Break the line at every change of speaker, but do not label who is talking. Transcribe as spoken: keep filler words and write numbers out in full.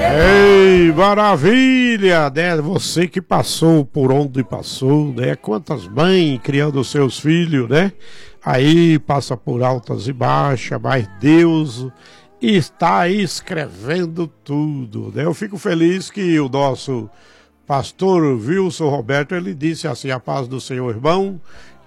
Ei, maravilha, né? Você que passou por onde passou, né? Quantas mães criando seus filhos, né? Aí passa por altas e baixas, mas Deus está aí escrevendo tudo, né? Eu fico feliz que o nosso pastor Wilson Roberto, ele disse assim: a paz do Senhor, irmão.